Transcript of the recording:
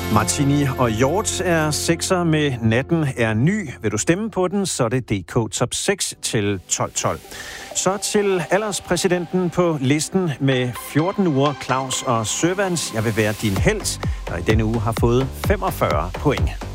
Martini og Hjort er sekser med Natten er ny. Vil du stemme på den, så er det DK Top 6 til 12.12. Så til alderspræsidenten på listen med 14 uger, Claus og Sørvans. Jeg vil være din helt, der i denne uge har fået 45 point.